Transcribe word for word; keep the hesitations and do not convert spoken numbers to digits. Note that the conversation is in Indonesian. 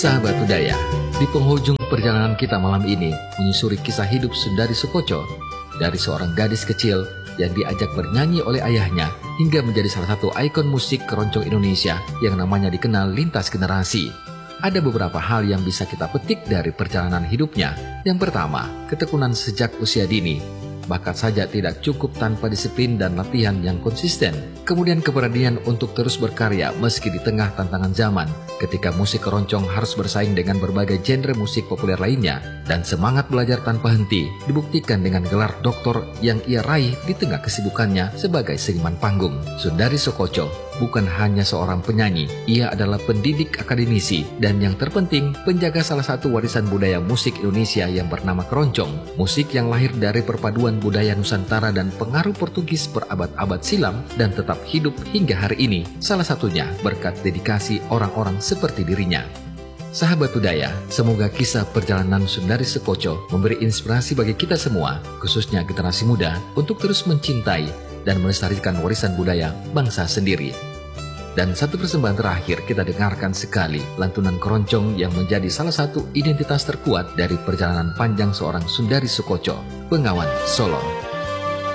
Sahabat budaya, di penghujung perjalanan kita malam ini menyusuri kisah hidup Sundari Sokoco, dari seorang gadis kecil yang diajak bernyanyi oleh ayahnya hingga menjadi salah satu ikon musik keroncong Indonesia yang namanya dikenal lintas generasi. Ada beberapa hal yang bisa kita petik dari perjalanan hidupnya. Yang pertama, ketekunan sejak usia dini. Bakat saja tidak cukup tanpa disiplin dan latihan yang konsisten. Kemudian keberanian untuk terus berkarya meski di tengah tantangan zaman, ketika musik keroncong harus bersaing dengan berbagai genre musik populer lainnya, dan semangat belajar tanpa henti dibuktikan dengan gelar doktor yang ia raih di tengah kesibukannya sebagai seniman panggung. Sundari Sokoco bukan hanya seorang penyanyi, ia adalah pendidik akademisi dan yang terpenting penjaga salah satu warisan budaya musik Indonesia yang bernama keroncong. Musik yang lahir dari perpaduan budaya Nusantara dan pengaruh Portugis berabad-abad silam dan tetap hidup hingga hari ini, salah satunya berkat dedikasi orang-orang seperti dirinya. Sahabat budaya, semoga kisah perjalanan Sundari Sokoco memberi inspirasi bagi kita semua, khususnya generasi muda, untuk terus mencintai dan melestarikan warisan budaya bangsa sendiri. Dan satu persembahan terakhir kita dengarkan sekali lantunan keroncong yang menjadi salah satu identitas terkuat dari perjalanan panjang seorang Sundari Sokoco, Bengawan Solo.